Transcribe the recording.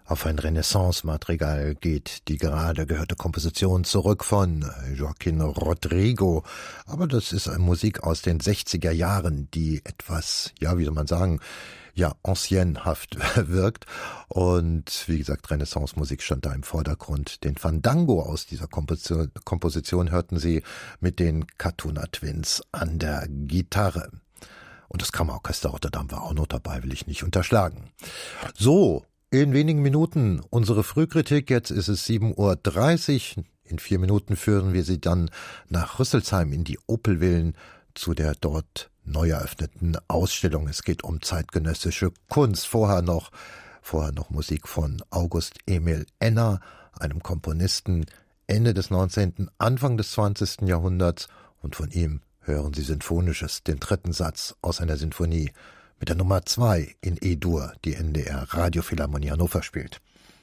Auf ein Renaissance-Madrigal geht die gerade gehörte Komposition zurück von Joaquín Rodrigo. Aber das ist eine Musik aus den 60er Jahren, die etwas, wie soll man sagen, anciennehaft wirkt. Und wie gesagt, Renaissance-Musik stand da im Vordergrund. Den Fandango aus dieser Komposition hörten Sie mit den Katuna Twins an der Gitarre. Und das Kammerorchester Rotterdam war auch noch dabei, will ich nicht unterschlagen. So, in wenigen Minuten unsere Frühkritik. Jetzt ist es 7:30 Uhr. In 4 Minuten führen wir Sie dann nach Rüsselsheim in die Opelvillen zu der dort neu eröffneten Ausstellung. Es geht um zeitgenössische Kunst. Vorher noch Musik von August Emil Enner, einem Komponisten Ende des 19., Anfang des 20. Jahrhunderts. Und von ihm hören Sie Sinfonisches, den 3. Satz aus einer Sinfonie mit der Nummer 2 in E-Dur, die NDR Radiophilharmonie Hannover spielt.